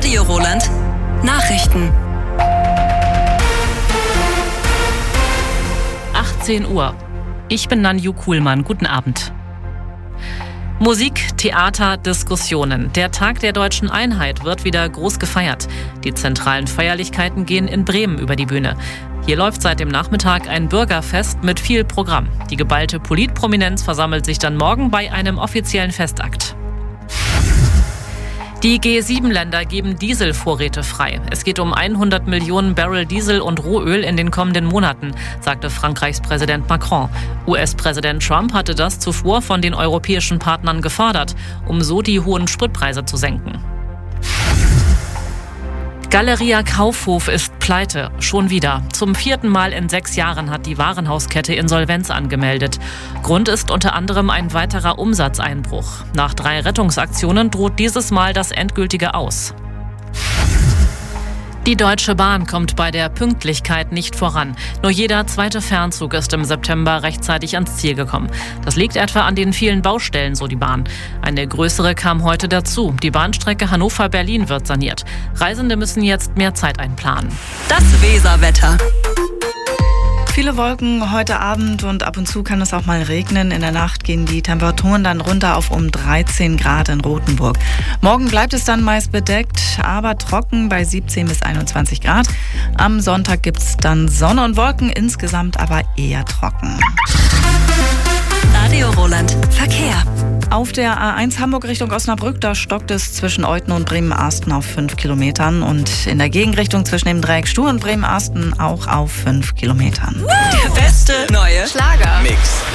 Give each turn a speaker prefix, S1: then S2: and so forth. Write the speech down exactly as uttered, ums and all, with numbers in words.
S1: Radio Roland. Nachrichten.
S2: achtzehn Uhr. Ich bin Nanju Kuhlmann. Guten Abend. Musik, Theater, Diskussionen. Der Tag der deutschen Einheit wird wieder groß gefeiert. Die zentralen Feierlichkeiten gehen in Bremen über die Bühne. Hier läuft seit dem Nachmittag ein Bürgerfest mit viel Programm. Die geballte Politprominenz versammelt sich dann morgen bei einem offiziellen Festakt. Die G sieben Länder geben Dieselvorräte frei. Es geht um hundert Millionen Barrel Diesel und Rohöl in den kommenden Monaten, sagte Frankreichs Präsident Macron. U S-Präsident Trump hatte das zuvor von den europäischen Partnern gefordert, um so die hohen Spritpreise zu senken. Galeria Kaufhof ist pleite, schon wieder. Zum vierten Mal in sechs Jahren hat die Warenhauskette Insolvenz angemeldet. Grund ist unter anderem ein weiterer Umsatzeinbruch. Nach drei Rettungsaktionen droht dieses Mal das endgültige Aus. Die Deutsche Bahn kommt bei der Pünktlichkeit nicht voran. Nur jeder zweite Fernzug ist im September rechtzeitig ans Ziel gekommen. Das liegt etwa an den vielen Baustellen, so die Bahn. Eine größere kam heute dazu. Die Bahnstrecke Hannover-Berlin wird saniert. Reisende müssen jetzt mehr Zeit einplanen.
S1: Das Weserwetter.
S3: Viele Wolken heute Abend und ab und zu kann es auch mal regnen. In der Nacht gehen die Temperaturen dann runter auf um dreizehn Grad in Rothenburg. Morgen bleibt es dann meist bedeckt, aber trocken bei siebzehn bis einundzwanzig Grad. Am Sonntag gibt es dann Sonne und Wolken, insgesamt aber eher trocken.
S1: Radio Roland. Verkehr.
S3: Auf der A eins Hamburg Richtung Osnabrück, da stockt es zwischen Euthen und Bremen-Arsten auf fünf Kilometern und in der Gegenrichtung zwischen dem Dreieck Stuhr und Bremen-Arsten auch auf fünf Kilometern.
S1: Der beste neue Schlager.
S4: Mix.